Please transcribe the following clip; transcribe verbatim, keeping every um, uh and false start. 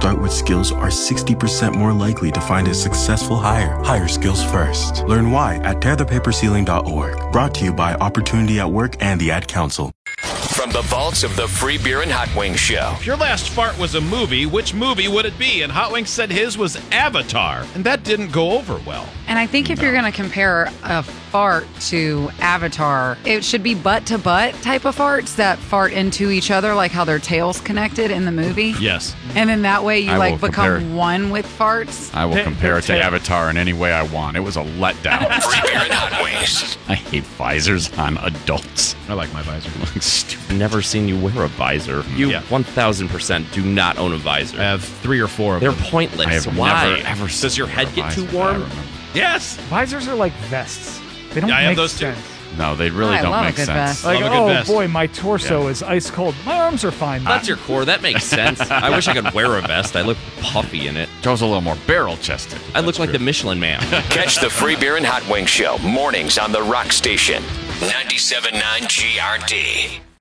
start with skills are sixty percent more likely to find a successful hire. Hire skills first. Learn why at tear the paper ceiling dot org. Brought to you by Opportunity at Work and the Ad Council. From the vaults of the Free Beer and Hot Wings Show. If your last fart was a movie, which movie would it be? And Hot Wings said his was Avatar, and that didn't go over well. And I think if no. you're going to compare a fart to Avatar, it should be butt-to-butt type of farts that fart into each other, like how their tails connected in the movie. Yes. And then that way you I like become compare, one with farts. I will T- compare it to t- Avatar in any way I want. It was a letdown. Free Beer and Hot Wings. I hate visors on adults. I like my visor. Looks stupid. Never seen you wear a visor. You Yeah. one thousand percent do not own a visor. I have three or four of They're them. pointless. I have Why? never ever seen Does your head a get too visor that I warm? remember. Yes. Visors are like vests. They don't Yeah, I have make those too. sense. No, they really I don't love a make good sense. vest. Like, Love a good oh vest. boy, my torso Yeah. is ice cold. My arms are fine. That's your core. That makes sense. I wish I could wear a vest. I look puffy in it. Joe's a little more barrel-chested. I look like the Michelin Man. Catch the Free Beer and Hot Wings Show mornings on the Rock Station. ninety-seven point nine G R D.